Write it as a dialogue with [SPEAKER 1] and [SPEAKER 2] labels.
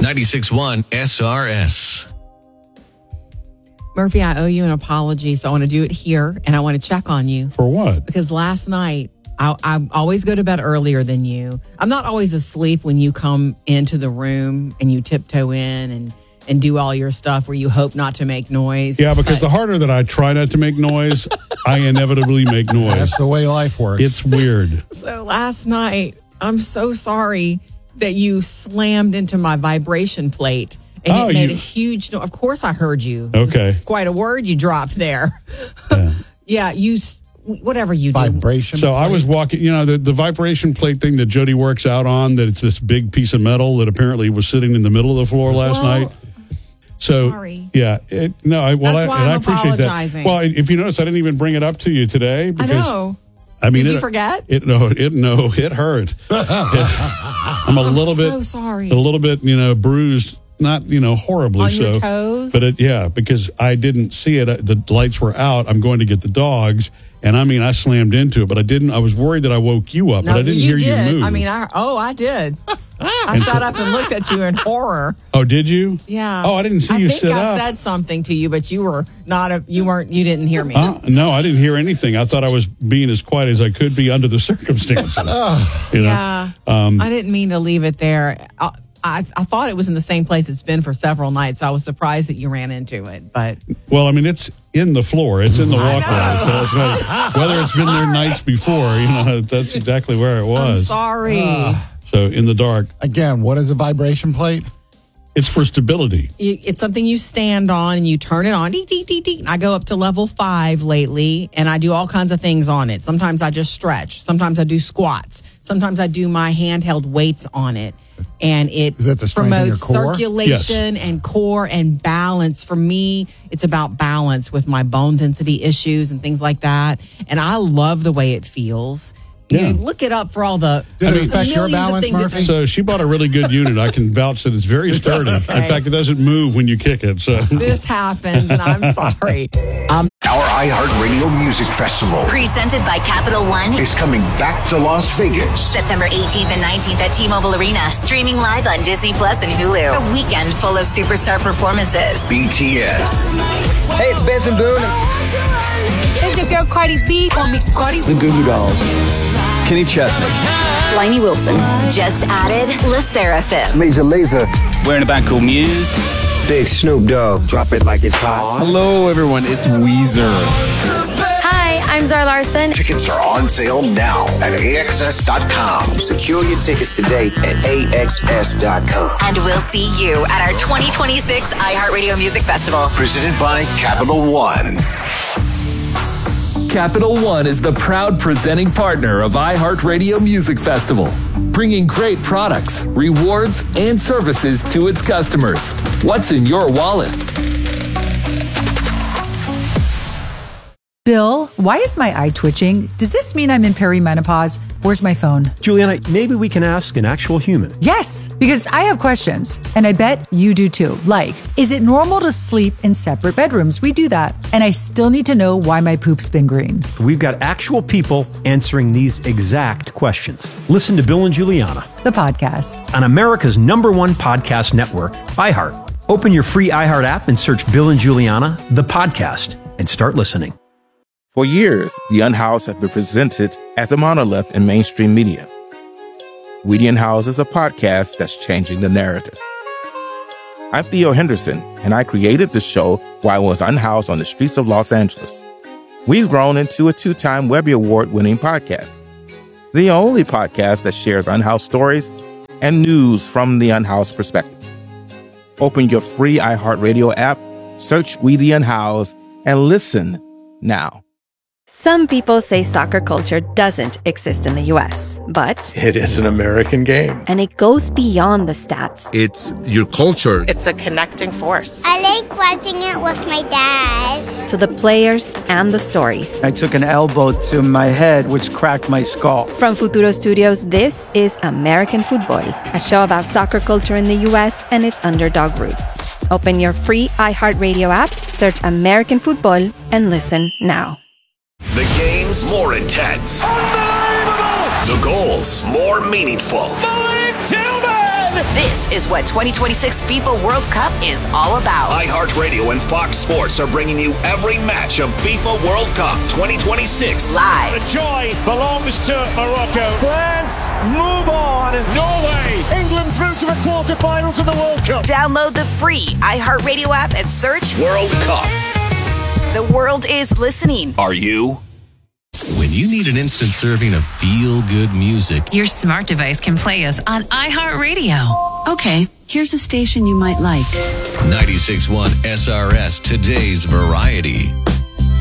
[SPEAKER 1] 96.1 SRS.
[SPEAKER 2] Murphy, I owe you an apology, so I want to do it here, and I want to check on you.
[SPEAKER 3] For what?
[SPEAKER 2] Because last night, I always go to bed earlier than you. I'm not always asleep when you come into the room and you tiptoe in and do all your stuff where you hope not to make noise.
[SPEAKER 3] Yeah, because the harder that I try not to make noise, I inevitably make noise.
[SPEAKER 4] That's the way life works.
[SPEAKER 3] It's weird.
[SPEAKER 2] So last night, I'm so sorry that you slammed into my vibration plate. And it made a huge noise. Of course, I heard you.
[SPEAKER 3] Okay.
[SPEAKER 2] Quite a word you dropped there. Yeah, whatever you do.
[SPEAKER 4] Vibration
[SPEAKER 3] So
[SPEAKER 4] plate.
[SPEAKER 3] I was walking, the vibration plate thing that Jody works out on, that it's this big piece of metal that apparently was sitting in the middle of the floor last night. So,
[SPEAKER 2] sorry.
[SPEAKER 3] Yeah.
[SPEAKER 2] That's why I'm
[SPEAKER 3] appreciate
[SPEAKER 2] apologizing.
[SPEAKER 3] that. Well, if you notice, I didn't even bring it up to you today. Because,
[SPEAKER 2] I know.
[SPEAKER 3] I mean,
[SPEAKER 2] Did you forget?
[SPEAKER 3] It hurt. I'm a little bit
[SPEAKER 2] so sorry.
[SPEAKER 3] A little bit, bruised. Not, horribly
[SPEAKER 2] on
[SPEAKER 3] so.
[SPEAKER 2] Your toes?
[SPEAKER 3] But because I didn't see it. The lights were out. I'm going to get the dogs. And I slammed into it, but I didn't. I was worried that I woke you up, but I didn't hear you move.
[SPEAKER 2] I did. I sat up and looked at you in horror.
[SPEAKER 3] Oh, did you?
[SPEAKER 2] Yeah.
[SPEAKER 3] Oh, I didn't see you sit up.
[SPEAKER 2] I said something to you, but you didn't hear me.
[SPEAKER 3] No, I didn't hear anything. I thought I was being as quiet as I could be under the circumstances.
[SPEAKER 2] Yeah. I didn't mean to leave it there. I thought it was in the same place it's been for several nights. I was surprised that you ran into it, but
[SPEAKER 3] well, it's in the floor. It's in the walkway. So it's not, whether it's been there nights before, that's exactly where it was.
[SPEAKER 2] I'm sorry.
[SPEAKER 3] So in the dark.
[SPEAKER 4] Again, what is a vibration plate?
[SPEAKER 3] It's for stability.
[SPEAKER 2] It's something you stand on and you turn it on. Dee, dee, dee, dee. I go up to level 5 lately, and I do all kinds of things on it. Sometimes I just stretch. Sometimes I do squats. Sometimes I do my handheld weights on it. And it promotes circulation and core and balance. For me, it's about balance with my bone density issues and things like that. And I love the way it feels.
[SPEAKER 3] Yeah.
[SPEAKER 2] Look it up for all the.
[SPEAKER 4] Did it affect your balance, Murphy?
[SPEAKER 3] So she bought a really good unit. I can vouch that it's very sturdy.
[SPEAKER 2] Okay.
[SPEAKER 3] In fact, it doesn't move when you kick it. So
[SPEAKER 2] this happens, and I'm sorry.
[SPEAKER 5] Our iHeartRadio Music Festival,
[SPEAKER 6] presented by Capital One,
[SPEAKER 5] is coming back to Las Vegas.
[SPEAKER 6] September 18th and 19th at T-Mobile Arena, streaming live on Disney Plus and Hulu. A weekend full of superstar performances.
[SPEAKER 5] BTS.
[SPEAKER 7] Hey, it's Benson Boone.
[SPEAKER 8] It's your girl Cardi B. Call me Cardi.
[SPEAKER 7] The Goo Goo Dolls. Kenny Chesney.
[SPEAKER 6] Lainey Wilson. Just added Le Seraphim.
[SPEAKER 5] Major Lazer.
[SPEAKER 9] We're in a band called Muse.
[SPEAKER 10] Big Snoop Dogg. Drop it like it's hot.
[SPEAKER 9] Hello, everyone. It's Weezer.
[SPEAKER 8] Hi, I'm Zara Larson.
[SPEAKER 5] Tickets are on sale now at AXS.com.
[SPEAKER 10] Secure your tickets today at AXS.com.
[SPEAKER 6] And we'll see you at our 2026 iHeartRadio Music Festival.
[SPEAKER 5] Presented by Capital One.
[SPEAKER 11] Capital One is the proud presenting partner of iHeartRadio Music Festival, bringing great products, rewards, and services to its customers. What's in your wallet?
[SPEAKER 12] Bill, why is my eye twitching? Does this mean I'm in perimenopause? Where's my phone?
[SPEAKER 13] Juliana, maybe we can ask an actual human.
[SPEAKER 12] Yes, because I have questions, and I bet you do too. Like, is it normal to sleep in separate bedrooms? We do that. And I still need to know why my poop's been green.
[SPEAKER 13] We've got actual people answering these exact questions. Listen to Bill and Juliana,
[SPEAKER 12] the podcast,
[SPEAKER 13] on America's #1 podcast network, iHeart. Open your free iHeart app and search Bill and Juliana, the podcast, and start listening.
[SPEAKER 14] For years, The Unhoused have been presented as a monolith in mainstream media. We The Unhoused is a podcast that's changing the narrative. I'm Theo Henderson, and I created the show while I was unhoused on the streets of Los Angeles. We've grown into a 2-time Webby Award-winning podcast, the only podcast that shares unhoused stories and news from the unhoused perspective. Open your free iHeartRadio app, search We The Unhoused, and listen now.
[SPEAKER 15] Some people say soccer culture doesn't exist in the U.S., but
[SPEAKER 16] it is an American game.
[SPEAKER 15] And it goes beyond the stats.
[SPEAKER 16] It's your culture.
[SPEAKER 17] It's a connecting force.
[SPEAKER 18] I like watching it with my dad.
[SPEAKER 15] To the players and the stories.
[SPEAKER 19] I took an elbow to my head, which cracked my skull.
[SPEAKER 15] From Futuro Studios, this is American Football, a show about soccer culture in the U.S. and its underdog roots. Open your free iHeartRadio app, search American Football, and listen now.
[SPEAKER 5] The game's more intense.
[SPEAKER 20] Unbelievable!
[SPEAKER 5] The goals more meaningful.
[SPEAKER 20] Malik Tillman!
[SPEAKER 6] This is what 2026 FIFA World Cup is all about.
[SPEAKER 17] iHeartRadio and Fox Sports are bringing you every match of FIFA World Cup 2026
[SPEAKER 6] live.
[SPEAKER 20] The joy belongs to Morocco. France, move on. Norway, England through to the quarterfinals of the World Cup.
[SPEAKER 6] Download the free iHeartRadio app and search
[SPEAKER 17] World Cup.
[SPEAKER 6] The world is listening.
[SPEAKER 17] Are you?
[SPEAKER 1] When you need an instant serving of feel-good music,
[SPEAKER 21] your smart device can play us on iHeartRadio. Okay, here's a station you might like.
[SPEAKER 1] 96.1 SRS, today's variety.